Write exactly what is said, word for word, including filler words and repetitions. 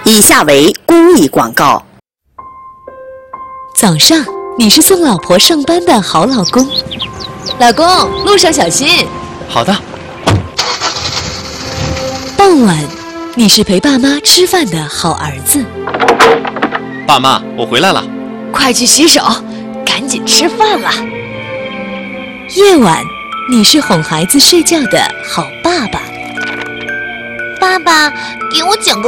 以下为公益广告。 早上，你是送老婆上班的好老公。 老公，路上小心。 好的。 傍晚，你是陪爸妈吃饭的好儿子。 爸妈，我回来了。 快去洗手，赶紧吃饭了。 夜晚，你是哄孩子睡觉的好爸爸。 爸爸，给我讲个